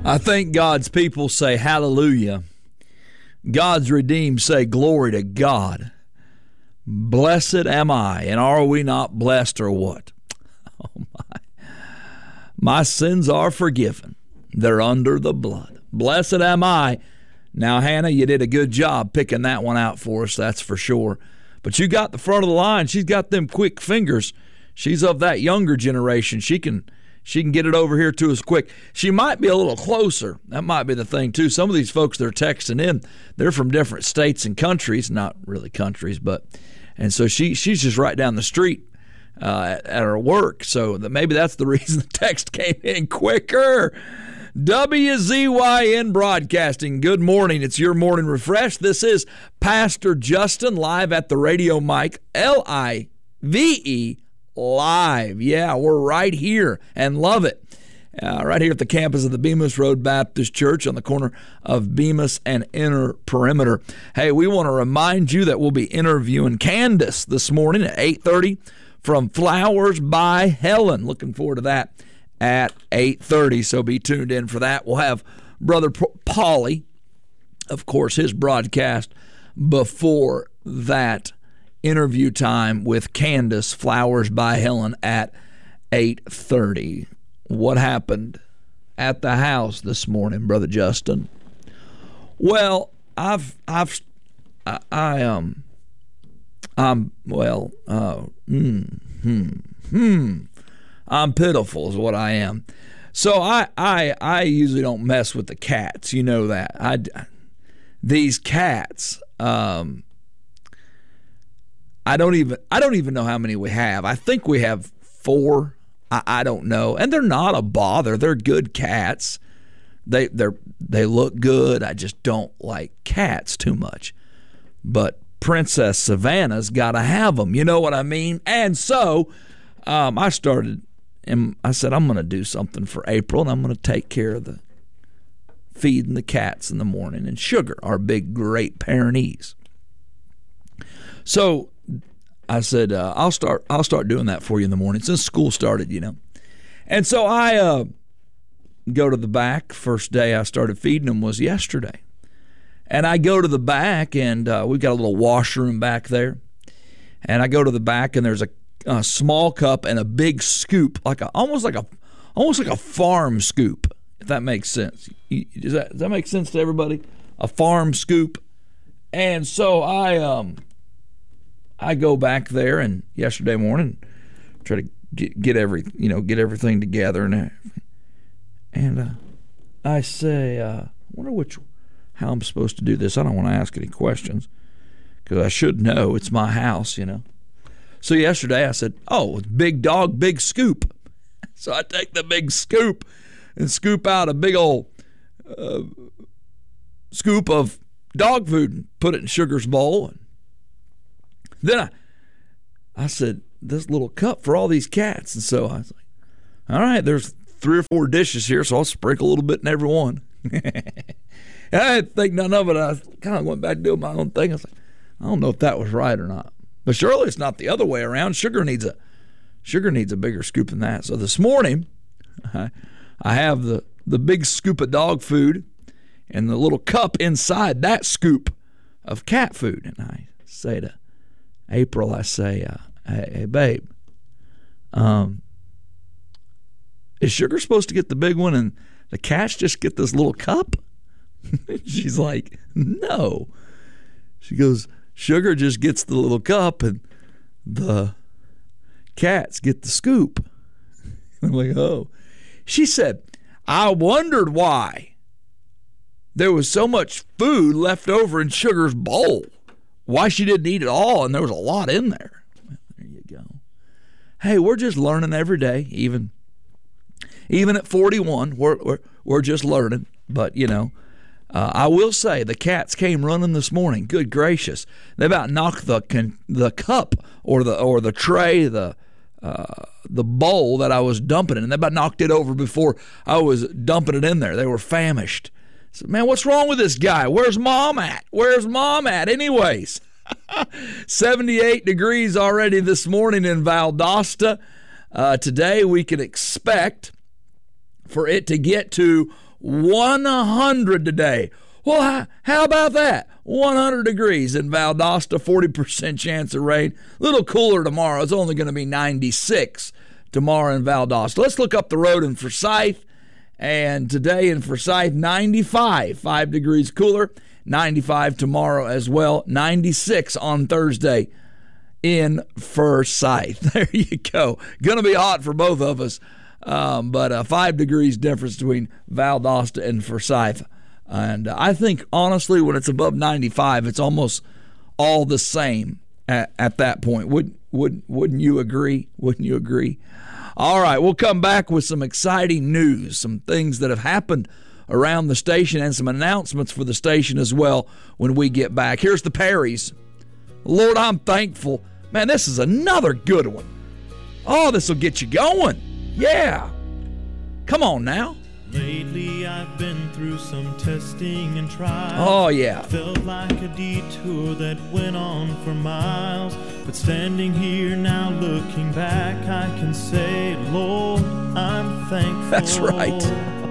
I think God's people say hallelujah. God's redeemed say glory to God. Blessed am I, and are we not blessed or what? Oh my. My sins are forgiven. They're under the blood. Blessed am I. Now, Hannah, you did a good job picking that one out for us, that's for sure. But you got the front of the line. She's got them quick fingers. She's of that younger generation. She can get it over here to us quick. She might be a little closer. That might be the thing, too. Some of these folks that are texting in, they're from different states and countries. Not really countries, but... And so she's just right down the street at her work. So maybe that's the reason the text came in quicker. WZYN Broadcasting. Good morning. It's your morning refresh. This is Pastor Justin live at the radio mic. LIVE live. Yeah, we're right here and love it. Right here at the campus of the Bemis Road Baptist Church on the corner of Bemis and Inner Perimeter. Hey, we want to remind you that we'll be interviewing Candace this morning at 8:30 from Flowers by Helen. Looking forward to that at 8:30, so be tuned in for that. We'll have Brother Paulie, of course, his broadcast before that interview time with Candace, Flowers by Helen at 8:30. What happened at the house this morning, Brother Justin? Well, I'm pitiful is what I am. So I usually don't mess with the cats. You know that. These cats, I don't even know how many we have. I think we have 4. I don't know, and they're not a bother. They're good cats. They look good. I just don't like cats too much. But Princess Savannah's got to have them. You know what I mean? And so I started, and I said I'm going to do something for April, and I'm going to take care of feeding the cats in the morning, and Sugar, our big Great Pyrenees. So I said, I'll start doing that for you in the morning since school started, you know. And so I go to the back. First day I started feeding them was yesterday. And I go to the back, and we've got a little washroom back there. And I go to the back, and there's a small cup and a big scoop, almost like a farm scoop, if that makes sense. Does that make sense to everybody? A farm scoop. And so I go back there, and yesterday morning try to get everything together, and I say, I wonder how I'm supposed to do this. I don't want to ask any questions because I should know. It's my house, you know. So yesterday I said, "Oh, it's big dog, big scoop." So I take the big scoop and scoop out a big old scoop of dog food and put it in Sugar's bowl. And then I said, this little cup for all these cats. And so I was like, all right, there's 3 or 4 dishes here, so I'll sprinkle a little bit in every one. I didn't think none of it. I kind of went back to doing my own thing. I was like, I don't know if that was right or not. But surely it's not the other way around. Sugar needs a bigger scoop than that. So this morning, I have the big scoop of dog food and the little cup inside that scoop of cat food. And I say to April, I say, hey, babe, is Sugar supposed to get the big one and the cats just get this little cup? She's like, no. She goes, Sugar just gets the little cup and the cats get the scoop. I'm like, oh. She said, I wondered why there was so much food left over in Sugar's bowl. Why she didn't eat it all, and there was a lot in there. Well, there you go. Hey, we're just learning every day, even at 41, we're just learning. But, you know, I will say the cats came running this morning. Good gracious. They about knocked the cup or the tray, the bowl that I was dumping in, and they about knocked it over before I was dumping it in there. They were famished. I said, man, what's wrong with this guy? Where's Mom at? Anyways? 78 degrees already this morning in Valdosta. Today we can expect for it to get to 100 today. Well, how about that? 100 degrees in Valdosta, 40% chance of rain. A little cooler tomorrow. It's only going to be 96 tomorrow in Valdosta. Let's look up the road in Forsyth. And today in Forsyth, 95, 5 degrees cooler. 95 tomorrow as well. 96 on Thursday in Forsyth. There you go. Going to be hot for both of us. But 5 degrees difference between Valdosta and Forsyth. And I think, honestly, when it's above 95, it's almost all the same at that point. Wouldn't you agree? Wouldn't you agree? All right, we'll come back with some exciting news, some things that have happened around the station, and some announcements for the station as well when we get back. Here's the Perrys. Lord, I'm thankful. Man, this is another good one. Oh, this will get you going. Yeah. Come on now. Lately I've been through some testing and trials. Oh, yeah. Felt like a detour that went on for miles. But standing here now looking back, I can say, Lord, I'm thankful. That's right.